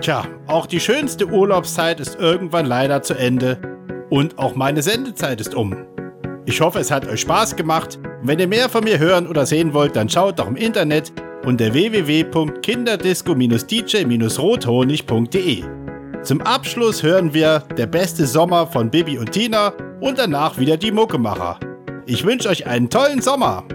Tja, auch die schönste Urlaubszeit ist irgendwann leider zu Ende und auch meine Sendezeit ist um. Ich hoffe, es hat euch Spaß gemacht. Wenn ihr mehr von mir hören oder sehen wollt, dann schaut doch im Internet unter www.kinderdisco-dj-rothonig.de. Zum Abschluss hören wir Der beste Sommer von Bibi und Tina und danach wieder die Muckemacher. Ich wünsche euch einen tollen Sommer.